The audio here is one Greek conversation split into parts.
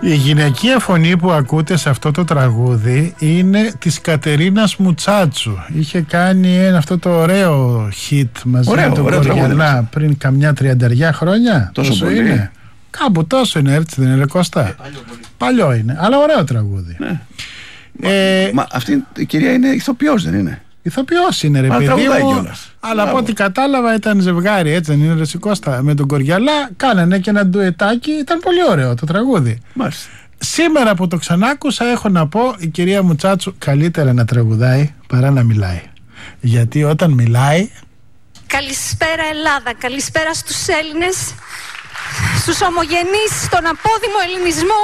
Η γυναικεία φωνή που ακούτε σε αυτό το τραγούδι είναι της Κατερίνας Μουτσάτσου. Είχε κάνει αυτό το ωραίο hit μαζί με τον Κοριαλά πριν καμιά 30 χρόνια. Τόσο είναι. Κάπου τόσο είναι, έτσι δεν είναι, Κώστα? Παλιό είναι, αλλά ωραίο τραγούδι. Ναι. Μα αυτή η κυρία είναι ηθοποιός, δεν είναι? Ηθοποιός είναι, ρε παιδί μου. Αλλά από ό,τι κατάλαβα ήταν ζευγάρι, έτσι δεν είναι, ρε Κώστα? Με τον Κοριαλά κάνανε και ένα ντουετάκι. Ήταν πολύ ωραίο το τραγούδι. Μάλιστα. Σήμερα που το ξανάκουσα, έχω να πω, η κυρία Μουτσάτσου καλύτερα να τραγουδάει παρά να μιλάει. Γιατί όταν μιλάει... Καλησπέρα Ελλάδα, καλησπέρα στους Έλληνες, στους ομογενείς, στον απόδημο ελληνισμό,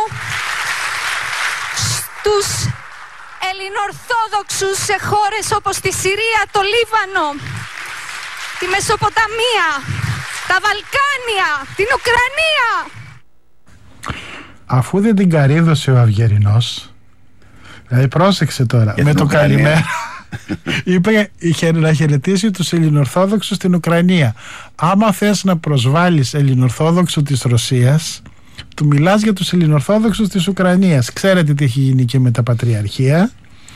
στους ελληνοορθόδοξους σε χώρες όπως τη Συρία, το Λίβανο, τη Μεσοποταμία, τα Βαλκάνια, την Ουκρανία. Αφού δεν την καρύδωσε ο Αυγερινός, δηλαδή πρόσεξε τώρα, με το καλημέρα είπε να χαιρετήσει τους Ελληνοορθόδοξους στην Ουκρανία. Άμα θες να προσβάλλεις Ελληνοορθόδοξο της Ρωσίας, του μιλάς για τους Ελληνοορθόδοξους της Ουκρανίας. Ξέρετε τι έχει γίνει και με τα πατριαρχία.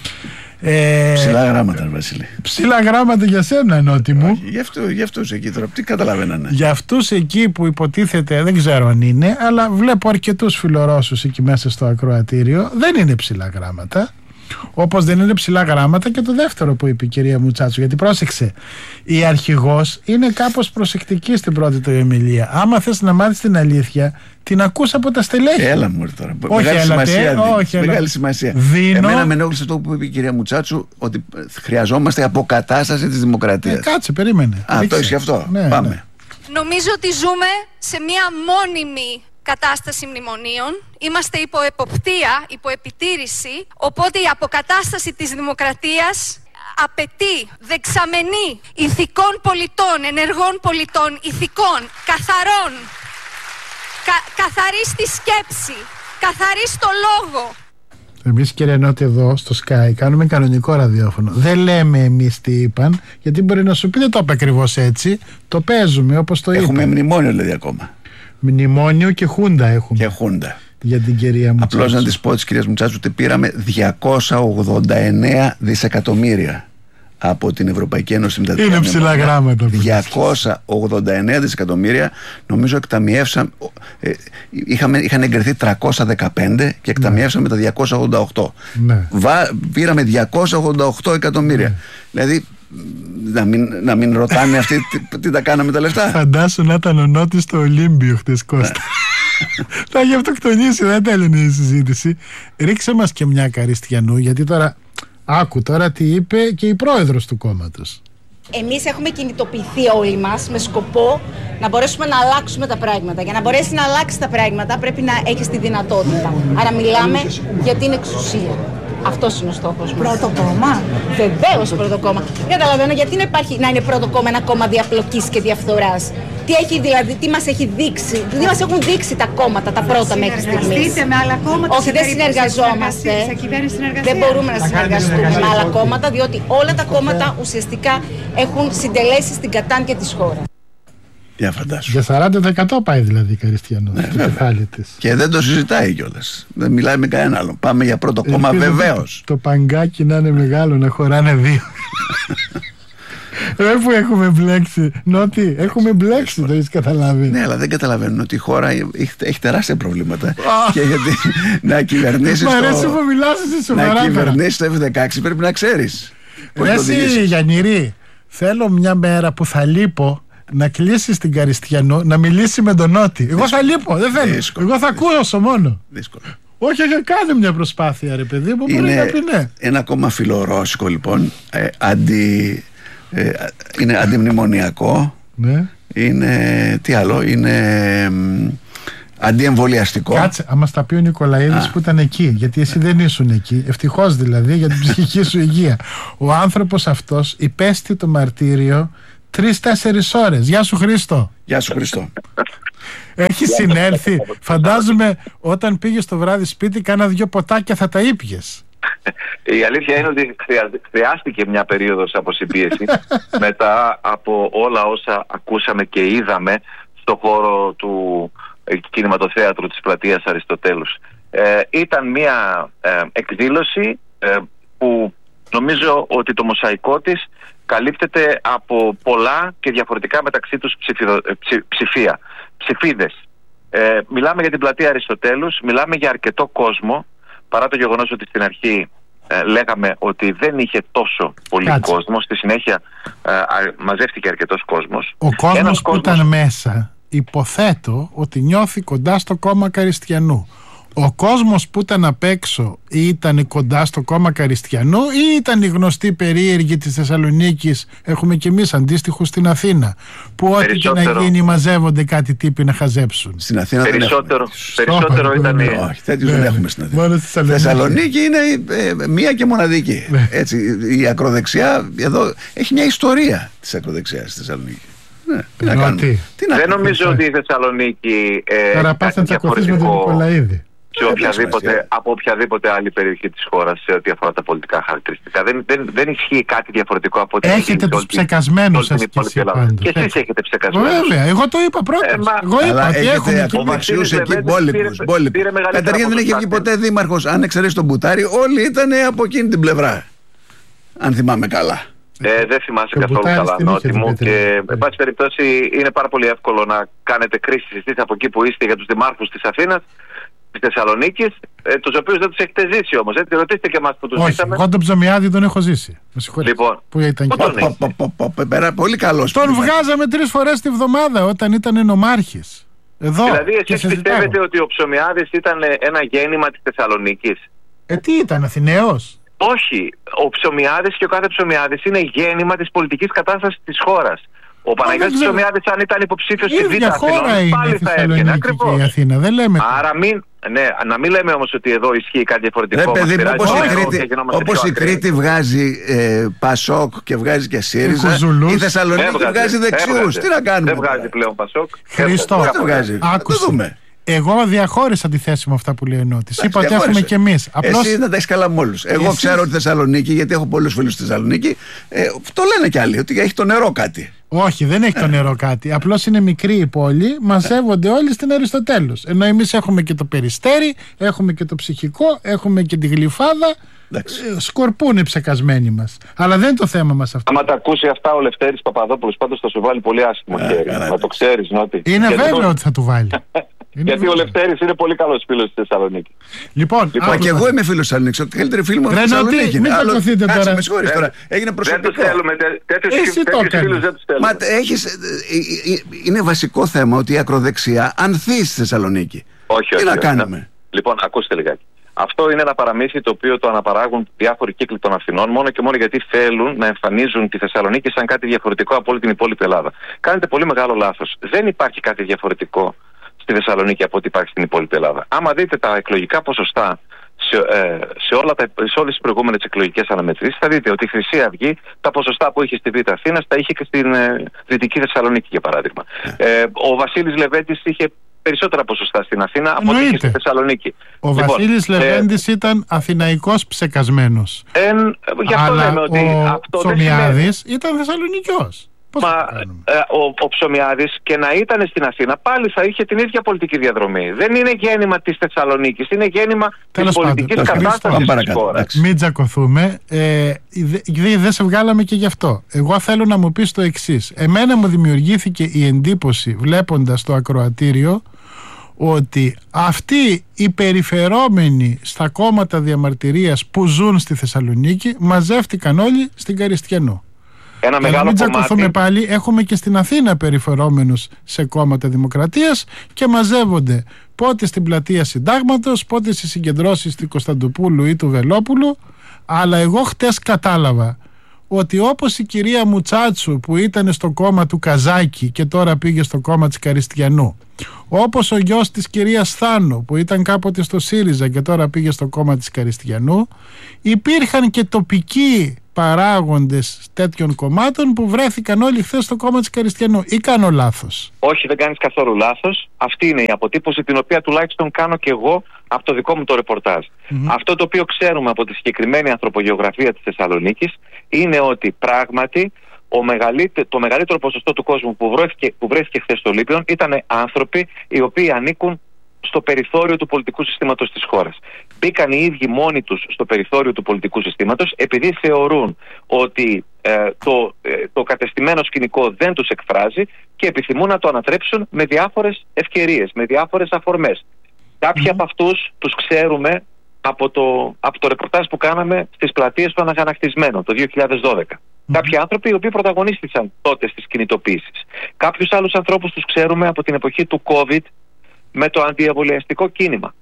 Ψηλά γράμματα, Βασίλη. Ψηλά γράμματα για σένα, ενώτη μου. Για αυτούς εκεί τώρα, τι καταλαβαίνανε? Για αυτούς εκεί που υποτίθεται, δεν ξέρω αν είναι, αλλά βλέπω αρκετούς φιλορώσους εκεί μέσα στο ακροατήριο. Δεν είναι ψηλά γράμματα. Όπως δεν είναι ψηλά γράμματα και το δεύτερο που είπε η κυρία Μουτσάτσου. Γιατί πρόσεξε, η αρχηγός είναι κάπως προσεκτική στην πρώτη του ομιλία. Άμα θες να μάθεις την αλήθεια, την ακούς από τα στελέχη. Έλα μου τώρα. Μεγάλη σημασία. Εμένα με ενόχλησε αυτό που είπε η κυρία Μουτσάτσου, ότι χρειαζόμαστε αποκατάσταση της δημοκρατίας. Κάτσε, περίμενε. Το είσαι αυτό. Ναι, πάμε. Ναι. Νομίζω ότι ζούμε σε μια μόνιμη κατάσταση μνημονίων. Είμαστε υπό εποπτεία, υπό επιτήρηση, οπότε η αποκατάσταση της δημοκρατίας απαιτεί δεξαμενή ηθικών πολιτών, ενεργών πολιτών, ηθικών, καθαρών, καθαρή στη σκέψη, καθαρή στο λόγο. Εμείς, κύριε Νότι, εδώ στο Sky κάνουμε κανονικό ραδιόφωνο. Δεν λέμε εμείς τι είπαν, γιατί μπορεί να σου πει δεν το είπε ακριβώς έτσι. Το παίζουμε όπως το είπαν. Έχουμε μνημόνιο δηλαδή ακόμα. Μνημόνιο και χούντα έχουμε. Και χούντα. Για την κυρία Μουτσάτσου. Απλώς να της πω της κυρίας Μουτσάτσου ότι πήραμε 289 δισεκατομμύρια από την Ευρωπαϊκή Ένωση. Είναι ψηλά γράμματα. 289 δισεκατομμύρια, νομίζω εκταμιεύσαμε. Είχαν εγκριθεί 315 και εκταμιεύσαμε τα 288. Ναι. Πήραμε 288 εκατομμύρια. Ναι. Δηλαδή να μην ρωτάνε αυτοί τι τα κάναμε τα λεφτά. Φαντάσου να ήταν ο Νότης στο Ολύμπιο χτες, Κώστα. Θα είχε αυτοκτονήσει, δεν τέλειωνε η συζήτηση. Ρίξε μας και μια Καριστιανού, γιατί τώρα άκου τώρα τι είπε και η πρόεδρος του κόμματος. Εμείς έχουμε κινητοποιηθεί όλοι μας με σκοπό να μπορέσουμε να αλλάξουμε τα πράγματα. Για να μπορέσει να αλλάξει τα πράγματα πρέπει να έχεις τη δυνατότητα. Άρα μιλάμε για την εξουσία. Αυτός είναι ο στόχος μας. Πρώτο κόμμα. Βεβαίως πρώτο κόμμα. Δεν καταλαβαίνω γιατί να είναι πρώτο κόμμα ένα κόμμα διαφλοκής και διαφθοράς. Τι έχει δηλαδή, τι μας έχει δείξει, τι μας έχουν δείξει τα κόμματα, τα πρώτα μέχρι στιγμής. Συνεργαστείτε με άλλα κόμματα? Όχι, δεν συνεργαζόμαστε. Δεν μπορούμε να συνεργαστούμε με άλλα κόμματα, διότι όλα τα κόμματα ουσιαστικά έχουν συντελέσει στην κατάντια της χώρας. Για φαντάσου. Για 40% πάει δηλαδή η Καριστιανό. Και δεν το συζητάει κιόλας. Δεν μιλάει με κανέναν άλλο. Πάμε για πρώτο κόμμα, βεβαίως. Το παγκάκι να είναι μεγάλο, να χωράνε δύο. Που έχουμε μπλέξει. Νότι, έχουμε μπλέξει, το έχεις καταλάβει. Ναι, αλλά δεν καταλαβαίνουν ότι η χώρα έχει τεράστια προβλήματα. Και γιατί να κυβερνήσεις Μ' αρέσει που μιλάς εσύ σοβαρά. Να κυβερνήσεις το F-16 πρέπει να ξέρεις. Εσύ, Γιαννηρή, θέλω μια μέρα που θα λείπω να κλείσεις την Καριστιανό, να μιλήσει με τον Νότι. Εγώ θα λείπω, δεν θέλω. Εγώ θα ακούσω μόνο. Δύσκολο. Όχι, κάνει μια προσπάθεια, ρε παιδί μου, μπορεί να πει ναι. Ένα κόμμα φιλορώσικο, λοιπόν, είναι αντιμνημονιακό. Ναι. Είναι, τι άλλο, είναι αντιεμβολιαστικό. Κάτσε, άμα στα πει ο Νικολαίδης που ήταν εκεί, γιατί εσύ δεν ήσουν εκεί. Ευτυχώς δηλαδή για την ψυχική σου υγεία. Ο άνθρωπος αυτός υπέστη το μαρτύριο 3-4 ώρες. Γεια σου Χρήστο. Γεια σου Χρήστο. Έχει συνέλθει. Φαντάζομαι όταν πήγες το βράδυ σπίτι κάνα 2 ποτάκια θα τα ήπιες. Η αλήθεια είναι ότι χρειάστηκε μια περίοδος αποσυμπίεση μετά από όλα όσα ακούσαμε και είδαμε στο χώρο του κινηματοθέατρου της πλατείας Αριστοτέλους. Ήταν μια εκδήλωση που νομίζω ότι το μοσαϊκό της καλύπτεται από πολλά και διαφορετικά μεταξύ τους ψηφίδες. Μιλάμε για την πλατεία Αριστοτέλους, μιλάμε για αρκετό κόσμο, παρά το γεγονός ότι στην αρχή λέγαμε ότι δεν είχε τόσο πολύ κόσμο. Στη συνέχεια μαζεύτηκε αρκετός κόσμος. Ο κόσμος που ήταν μέσα, υποθέτω ότι νιώθει κοντά στο κόμμα Καριστιανού. Ο κόσμος που ήταν απ' έξω ήταν κοντά στο κόμμα Καριστιανού ή ήταν οι γνωστοί περίεργοι της Θεσσαλονίκης, έχουμε κι εμείς αντίστοιχους στην Αθήνα, που ό,τι και να γίνει μαζεύονται κάτι τύποι να χαζέψουν. Στην Αθήνα περισσότερο ήταν. Όχι, τέτοιους δεν έχουμε στην Αθήνα. Θεσσαλονίκη είναι μία και μοναδική. Έτσι, η ακροδεξιά εδώ έχει μια ιστορία της ακροδεξιάς στη Θεσσαλονίκη. Δεν νομίζω ότι η Θεσσαλονίκη κάτι διαφορετικό από οποιαδήποτε άλλη περιοχή της χώρας σε ό,τι αφορά τα πολιτικά χαρακτηριστικά. Δεν ισχύει κάτι διαφορετικό από ό,τι έχετε τους ψεκασμένους σας και εσείς έχετε ψεκασμένους. Βέβαια, εγώ το είπα πρώτα. Αλλά έχετε ακροδεξιούς εκεί μπόλικους. Καταρχήν δεν έχει βγει ποτέ δήμαρχος, αν εξαιρέσει τον Μπουτάρη, όλοι ήταν από εκείνη την πλευρά, αν θυμάμαι καλά. Δεν θυμάσαι καθόλου καλά, Νότι μου, και εν πάση περιπτώσει είναι πάρα πολύ εύκολο να κάνετε κρίσεις εσείς από εκεί που είστε για τους δημάρχους της Αθήνας, της Θεσσαλονίκης, τους οποίους δεν τους έχετε ζήσει όμως. Έτσι, ρωτήστε και εμάς που τους ζήσαμε. Εγώ τον Ψωμιάδη τον έχω ζήσει. Με συγχωρείτε. Λοιπόν, που ήταν πολύ καλός. Τον βγάζαμε 3 φορές τη βδομάδα όταν ήταν νομάρχης. Εδώ. Δηλαδή, εσείς πιστεύετε ότι ο Ψωμιάδης ήταν ένα γέννημα της Θεσσαλονίκης? Τι ήταν, Αθηναίος? Όχι. Ο Ψωμιάδης και ο κάθε Ψωμιάδης είναι γέννημα της πολιτικής κατάστασης της χώρας. Ο Παναγιώτης Ψωμιάδης, αν ήταν υποψήφιος στη Β' Αθηνών, πάλι θα έβγαινε. Ακριβώς. Άρα να μην λέμε όμως ότι εδώ ισχύει κάτι διαφορετικό. Όπως η Κρήτη βγάζει Πασόκ και βγάζει και ΣΥΡΙΖΑ, η Θεσσαλονίκη βγάζει δεξιούς. Τι να κάνουμε? Δεν βγάζει πλέον Πασόκ. Χριστό, άκουσε. Εγώ διαχώρισα τη θέση μου αυτά που λέει ο Νότης. Είπα ότι έχουμε κι εμείς. Εσύ να τα έχεις καλά με όλους. Εγώ ξέρω ότι Θεσσαλονίκη, γιατί έχω πολλούς φίλους στη Θεσσαλονίκη, το λένε κι άλλοι, ότι έχει το νερό κάτι. Όχι, δεν έχει το νερό κάτι. Απλώς είναι μικρή η πόλη, μαζεύονται όλοι στην Αριστοτέλους. Ενώ εμείς έχουμε και το Περιστέρι, έχουμε και το Ψυχικό, έχουμε και τη Γλυφάδα. Σκορπούνε ψεκασμένοι μας. Αλλά δεν είναι το θέμα μας αυτό. Άμα τα ακούσει αυτά ο Λευτέρης Παπαδόπουλος, πάντως θα σου βάλει πολύ άσχημο χέρι. Να το ξέρεις, Νότι. Είναι βέβαιο ότι θα του βάλει. Γιατί ο Λευτέρης είναι πολύ καλός φίλος στη Θεσσαλονίκη. Λοιπόν, και εγώ είμαι φίλος της Θεσσαλονίκης. Ο καλύτερη φίλη μου είναι στη Θεσσαλονίκη. Μην κακωθείτε τώρα. Με συγχωρείς τώρα. Έγινε προσωπικό. Δεν τους θέλουμε. Τέτοιους φίλους δεν τους θέλουμε. Είναι βασικό θέμα ότι η ακροδεξιά ανθεί στη Θεσσαλονίκη. Όχι. Τι να κάνουμε? Λοιπόν, ακούστε λιγάκι. Αυτό είναι ένα παραμύθι το οποίο το αναπαράγουν διάφοροι κύκλοι των Αθηνών μόνο και μόνο γιατί θέλουν να εμφανίζουν τη Θεσσαλονίκη σαν κάτι διαφορετικό από όλη την υπόλοιπη Ελλάδα. Κάνετε πολύ μεγάλο λάθος. Δεν υπάρχει κάτι διαφορετικό στη Θεσσαλονίκη από ό,τι υπάρχει στην υπόλοιπη Ελλάδα. Άμα δείτε τα εκλογικά ποσοστά σε όλες τις προηγούμενες εκλογικές αναμετρήσεις, θα δείτε ότι η Χρυσή Αυγή τα ποσοστά που είχε στη Β' Αθήνας τα είχε και στην Δυτική Θεσσαλονίκη, για παράδειγμα. Ο Βασίλης Λεβέντης είχε περισσότερα ποσοστά στην Αθήνα από ό,τι είχε στη Θεσσαλονίκη. Ο Βασίλης Λεβέντης ήταν αθηναϊκός ψεκασμένος. Αλλά ο Ψωμιάδης ήταν Θεσσαλονικιός. Ο Ψωμιάδης και να ήταν στην Αθήνα πάλι θα είχε την ίδια πολιτική διαδρομή. Δεν είναι γέννημα της Θεσσαλονίκης, είναι γέννημα της πολιτικής κατάστασης της χώρας. Μην τσακωθούμε. Δεν σε βγάλαμε και γι' αυτό. Εγώ θέλω να μου πεις το εξής. Εμένα μου δημιουργήθηκε η εντύπωση, βλέποντας το ακροατήριο, ότι αυτοί οι περιφερόμενοι στα κόμματα διαμαρτυρίας που ζουν στη Θεσσαλονίκη μαζεύτηκαν όλοι στην Καριστιανό. Ένα μεγάλο μην τσακωθούμε πάλι, έχουμε και στην Αθήνα περιφερόμενους σε κόμματα δημοκρατίας και μαζεύονται πότε στην πλατεία Συντάγματος, πότε στις συγκεντρώσεις του Κωνσταντοπούλου ή του Βελόπουλου. Αλλά εγώ χτες κατάλαβα ότι όπως η κυρία Μουτσάτσου που ήταν στο κόμμα του Καζάκη και τώρα πήγε στο κόμμα της Καριστιανού, όπως ο γιος της κυρίας Θάνου που ήταν κάποτε στο ΣΥΡΙΖΑ και τώρα πήγε στο κόμμα της Καριστιανού, υπήρχαν και τοπικοί παράγοντες τέτοιων κομμάτων που βρέθηκαν όλοι χθες στο κόμμα της Καριστιανού. Ή κάνω λάθος? Όχι, δεν κάνεις καθόλου λάθος. Αυτή είναι η αποτύπωση την οποία τουλάχιστον κάνω και εγώ από το δικό μου το ρεπορτάζ. Αυτό το οποίο ξέρουμε από τη συγκεκριμένη ανθρωπογεωγραφία της Θεσσαλονίκης είναι ότι πράγματι το μεγαλύτερο ποσοστό του κόσμου που βρέθηκε χθες στο Λίπιον ήταν άνθρωποι οι οποίοι ανήκουν στο περιθώριο του πολιτικού συστήματος της χώρας. Μπήκαν οι ίδιοι μόνοι τους στο περιθώριο του πολιτικού συστήματος επειδή θεωρούν ότι το κατεστημένο σκηνικό δεν τους εκφράζει και επιθυμούν να το ανατρέψουν με διάφορες ευκαιρίες, με διάφορες αφορμές. Κάποιοι από αυτούς τους ξέρουμε από το ρεπορτάζ που κάναμε στις πλατείες του Αναγανακτισμένου το 2012. Κάποιοι άνθρωποι οι οποίοι πρωταγωνίστησαν τότε στις κινητοποίησεις. Κάποιους άλλους ανθρώπους τους ξέρουμε από την εποχή του COVID με το αντιεμβολιαστικό κίνημα,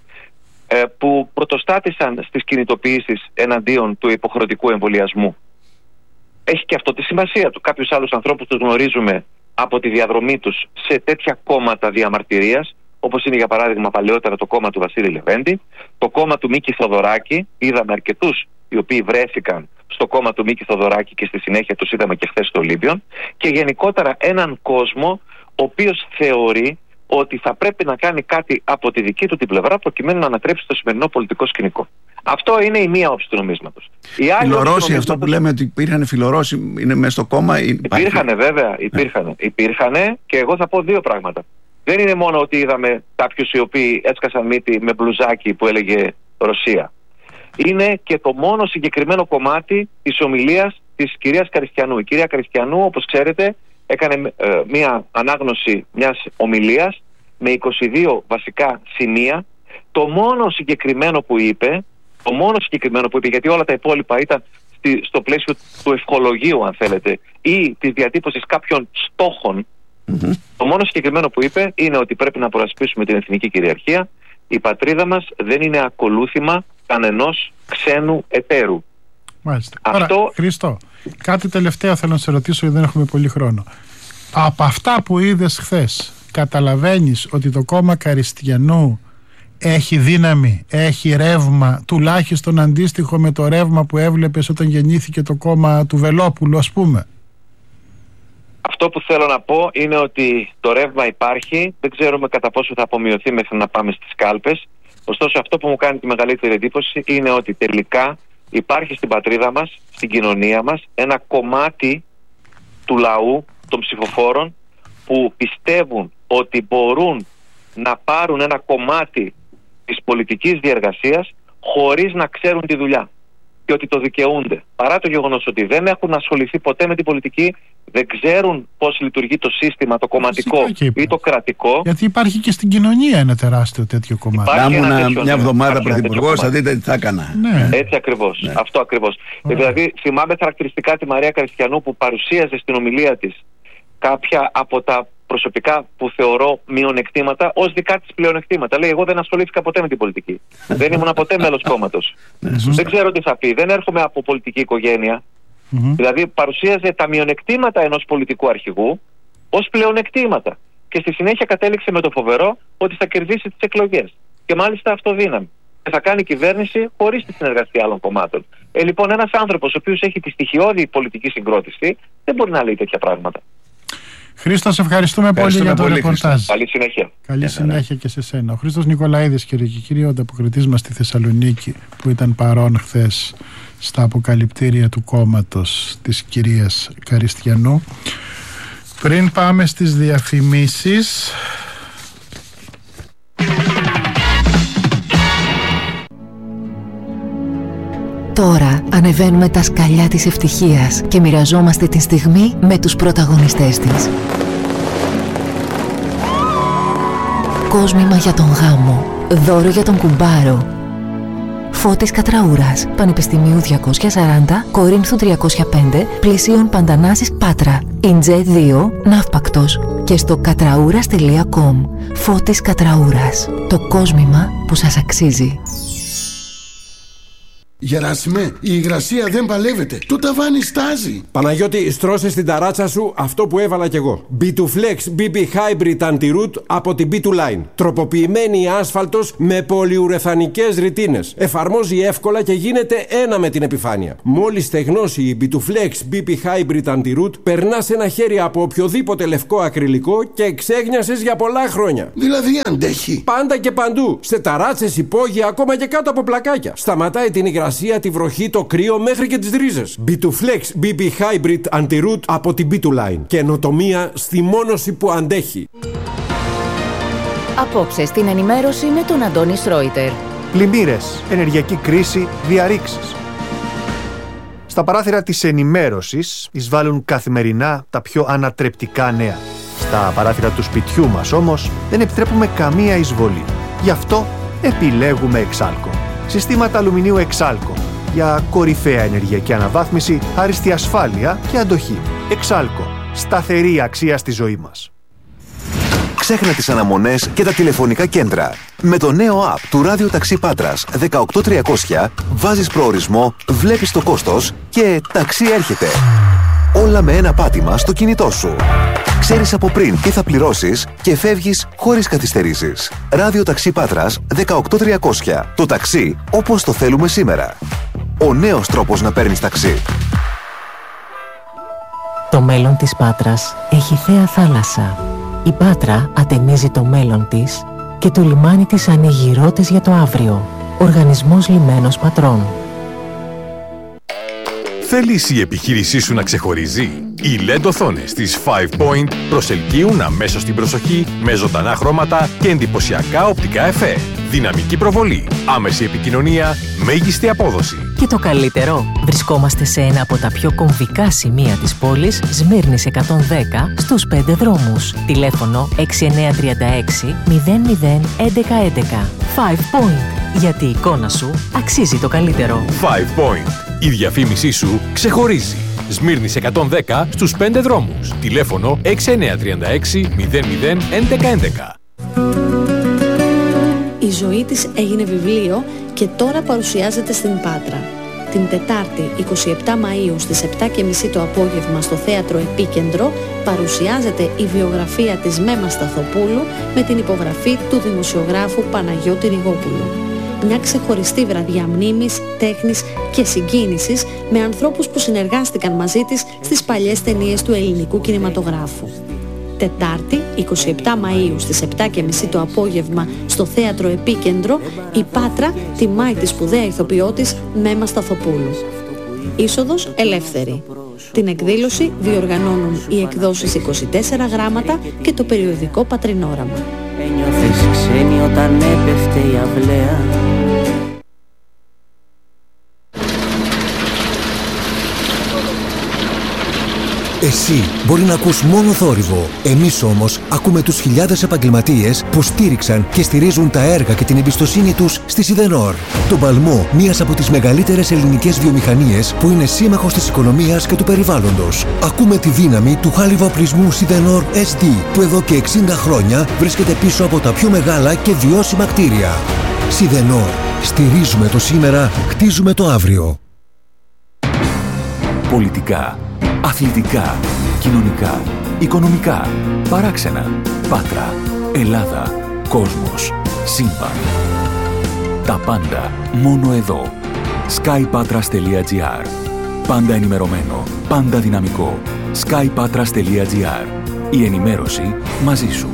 που πρωτοστάτησαν στις κινητοποίησεις εναντίον του υποχρεωτικού εμβολιασμού. Έχει και αυτό τη σημασία του. Κάποιους άλλους ανθρώπους τους γνωρίζουμε από τη διαδρομή τους σε τέτοια κόμματα διαμαρτυρίας, όπως είναι για παράδειγμα παλαιότερα το κόμμα του Βασίλη Λεβέντη, το κόμμα του Μίκη Θοδωράκη. Είδαμε αρκετούς οι οποίοι βρέθηκαν στο κόμμα του Μίκη Θοδωράκη και στη συνέχεια τους είδαμε και χθες στο Ολύμπιον, και γενικότερα έναν κόσμο ο οποίος θεωρεί ότι θα πρέπει να κάνει κάτι από τη δική του την πλευρά προκειμένου να ανατρέψει το σημερινό πολιτικό σκηνικό. Αυτό είναι η μία όψη του νομίσματος. Φιλορώσοι, αυτό που λέμε ότι υπήρχαν φιλορώσοι, είναι μέσα στο κόμμα. Υπήρχανε βέβαια, υπήρχανε, και εγώ θα πω δύο πράγματα. Δεν είναι μόνο ότι είδαμε κάποιους οι οποίοι έσκασαν μύτη με μπλουζάκι που έλεγε Ρωσία. Είναι και το μόνο συγκεκριμένο κομμάτι της ομιλίας της κυρίας Καριστιανού. Η κυρία Καριστιανού, όπως ξέρετε, έκανε μια ανάγνωση μιας ομιλίας με 22 βασικά σημεία. Το μόνο συγκεκριμένο που είπε, γιατί όλα τα υπόλοιπα ήταν στο πλαίσιο του ευχολογίου, αν θέλετε, ή της διατύπωσης κάποιων στόχων, το μόνο συγκεκριμένο που είπε είναι ότι πρέπει να προασπίσουμε την εθνική κυριαρχία. Η πατρίδα μας δεν είναι ακολούθημα κανενός ξένου εταίρου. Μάλιστα. Άρα, Χρήστο, κάτι τελευταίο θέλω να σε ρωτήσω, γιατί δεν έχουμε πολύ χρόνο. Από αυτά που είδες χθες, καταλαβαίνεις ότι το κόμμα Καριστιανού έχει δύναμη, έχει ρεύμα, τουλάχιστον αντίστοιχο με το ρεύμα που έβλεπες όταν γεννήθηκε το κόμμα του Βελόπουλου, ας πούμε? Αυτό που θέλω να πω είναι ότι το ρεύμα υπάρχει, δεν ξέρουμε κατά πόσο θα απομειωθεί μέχρι να πάμε στις κάλπες. Ωστόσο, αυτό που μου κάνει τη μεγαλύτερη εντύπωση είναι ότι τελικά υπάρχει στην πατρίδα μας, στην κοινωνία μας, ένα κομμάτι του λαού, των ψηφοφόρων, που πιστεύουν ότι μπορούν να πάρουν ένα κομμάτι της πολιτικής διεργασίας χωρίς να ξέρουν τη δουλειά, και ότι το δικαιούνται. Παρά το γεγονός ότι δεν έχουν ασχοληθεί ποτέ με την πολιτική, δεν ξέρουν πώς λειτουργεί το σύστημα, το κομματικό ή το κρατικό. Γιατί υπάρχει και στην κοινωνία ένα τεράστιο τέτοιο κομμάτι. Να ήμουν μια εβδομάδα πρωθυπουργός, θα δείτε τι θα έκανα. Ναι. Έτσι ακριβώς. Ναι. Αυτό ακριβώς. Δηλαδή, θυμάμαι χαρακτηριστικά τη Μαρία Καριστιανού που παρουσίαζε στην ομιλία της κάποια από τα προσωπικά που θεωρώ μειονεκτήματα ως δικά της πλεονεκτήματα. Λέει: εγώ δεν ασχολήθηκα ποτέ με την πολιτική. Δεν ήμουν ποτέ μέλος κόμματος. Δεν ξέρω τι θα πει. Δεν έρχομαι από πολιτική οικογένεια. Δηλαδή, παρουσίαζε τα μειονεκτήματα ενός πολιτικού αρχηγού ως πλεονεκτήματα. Και στη συνέχεια κατέληξε με το φοβερό ότι θα κερδίσει τις εκλογές. Και μάλιστα αυτοδύναμη. Και θα κάνει κυβέρνηση χωρίς τη συνεργασία άλλων κομμάτων. Λοιπόν, ένας άνθρωπος ο οποίος έχει τη στοιχειώδη πολιτική συγκρότηση δεν μπορεί να λέει τέτοια πράγματα. Χρήστο, σε ευχαριστούμε πολύ για το ρεπορτάζ. Καλή συνέχεια. Καλή συνέχεια και σε σένα. Ο Χρήστος Νικολαίδης, κύριε και κύριοι, ο ανταποκριτής μας στη Θεσσαλονίκη, που ήταν παρόν χθες στα αποκαλυπτήρια του κόμματος της κυρίας Καριστιανού. Πριν πάμε στις διαφημίσεις, τώρα ανεβαίνουμε τα σκαλιά της ευτυχίας και μοιραζόμαστε τη στιγμή με τους πρωταγωνιστές της. Κόσμημα για τον γάμο, δώρο για τον κουμπάρο. Φώτης Κατραούρας, Πανεπιστημίου 240, Κορίνθου 305, Πλησίων Παντανάσης Πάτρα, Ιντζέ 2, Ναύπακτος, και στο κατραούρας.com. Φώτης Κατραούρας, το κόσμημα που σας αξίζει. Γεράσιμε, η υγρασία δεν παλεύεται. Το ταβάνι στάζει. Παναγιώτη, στρώσε στην ταράτσα σου αυτό που έβαλα κι εγώ. B2Flex BB Hybrid Anti-Root από την B2Line. Τροποποιημένη άσφαλτος με πολυουρεθανικές ρητίνες. Εφαρμόζει εύκολα και γίνεται ένα με την επιφάνεια. Μόλις στεγνώσει η B2Flex BB Hybrid Anti-Root, περνάς ένα χέρι από οποιοδήποτε λευκό ακριλικό και εξέγνιασες για πολλά χρόνια. Δηλαδή αντέχει. Πάντα και παντού. Σε ταράτσες, υπόγεια, ακόμα και κάτω από πλακάκια. Σταματάει την υγρασία, τη βροχή, το κρύο μέχρι και τις ρίζες. B2Flex BB Hybrid Anti-Root από την B2Line. Καινοτομία στη μόνωση που αντέχει. Απόψε στην ενημέρωση με τον Αντώνη Στρόιτερ. Πλημμύρες, ενεργειακή κρίση, διαρρήξεις. Στα παράθυρα της ενημέρωσης εισβάλλουν καθημερινά τα πιο ανατρεπτικά νέα. Στα παράθυρα του σπιτιού μας όμως δεν επιτρέπουμε καμία εισβολή. Γι' αυτό επιλέγουμε Exalco. Συστήματα αλουμινίου Exalco για κορυφαία ενεργειακή αναβάθμιση, άριστη ασφάλεια και αντοχή. Exalco. Σταθερή αξία στη ζωή μας. Ξέχνα τις αναμονές και τα τηλεφωνικά κέντρα. Με το νέο app του Ράδιο Ταξί Πάτρας 18300 βάζεις προορισμό, βλέπεις το κόστος και ταξί έρχεται. Όλα με ένα πάτημα στο κινητό σου. Ξέρεις από πριν τι θα πληρώσεις και φεύγεις χωρίς καθυστερήσεις. Ράδιο Ταξί Πάτρας 18300. Το ταξί όπως το θέλουμε σήμερα. Ο νέος τρόπος να παίρνεις ταξί. Το μέλλον της Πάτρας έχει θέα θάλασσα. Η Πάτρα ατενίζει το μέλλον της και το λιμάνι της ανοίγει ρότες για το αύριο. Οργανισμός Λιμένος Πατρών. Θέλεις η επιχείρησή σου να ξεχωρίζει? Οι LED οθόνες της 5 Point προσελκύουν αμέσως την προσοχή με ζωντανά χρώματα και εντυπωσιακά οπτικά εφέ. Δυναμική προβολή, άμεση επικοινωνία, μέγιστη απόδοση. Και το καλύτερο, βρισκόμαστε σε ένα από τα πιο κομβικά σημεία της πόλης, Σμύρνης 110, στους 5 δρόμους. Τηλέφωνο 6936 00 1111. 5 Point, γιατί η εικόνα σου αξίζει το καλύτερο. 5 Point, η διαφήμισή σου ξεχωρίζει. Σμύρνης 110 στους 5 δρόμους. Τηλέφωνο 6936 00 1111. Η ζωή της έγινε βιβλίο και τώρα παρουσιάζεται στην Πάτρα. Την Τετάρτη 27 Μαΐου στις 7:30 το απόγευμα στο Θέατρο Επίκεντρο παρουσιάζεται η βιογραφία της Μέμας Σταθοπούλου με την υπογραφή του δημοσιογράφου Παναγιώτη Ριγόπουλου. Μια ξεχωριστή βραδιά μνήμης, τέχνης και συγκίνησης με ανθρώπους που συνεργάστηκαν μαζί της στις παλιές ταινίες του ελληνικού κινηματογράφου. Τετάρτη, 27 Μαΐου στις 7:30 το απόγευμα στο Θέατρο Επίκεντρο, η Πάτρα τιμάει τη σπουδαία ηθοποιό της Μέμα Σταθοπούλου. Είσοδος ελεύθερη. Την εκδήλωση διοργανώνουν οι εκδόσεις 24 γράμματα και το περιοδικό Πατρινόραμα. Ένιωθες ξένη όταν έπεφτε η αυλαία. Εσύ μπορεί να ακούς μόνο θόρυβο. Εμείς όμως ακούμε τους χιλιάδες επαγγελματίες που στήριξαν και στηρίζουν τα έργα και την εμπιστοσύνη τους στη Σιδενόρ. Τον παλμό μιας από τις μεγαλύτερες ελληνικές βιομηχανίες που είναι σύμμαχος της οικονομίας και του περιβάλλοντος. Ακούμε τη δύναμη του χάλιβα-οπλισμού Σιδενόρ SD που εδώ και 60 χρόνια βρίσκεται πίσω από τα πιο μεγάλα και βιώσιμα κτίρια. Σιδενόρ. Στηρίζουμε το σήμερα, χτίζουμε το αύριο. Πολιτικά, αθλητικά, κοινωνικά, οικονομικά, παράξενα, Πάτρα, Ελλάδα, κόσμος, σύμπαν. Τα πάντα μόνο εδώ. skypatras.gr. Πάντα ενημερωμένο, πάντα δυναμικό. skypatras.gr. Η ενημέρωση μαζί σου.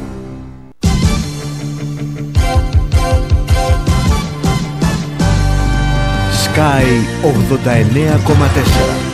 Sky 89,4.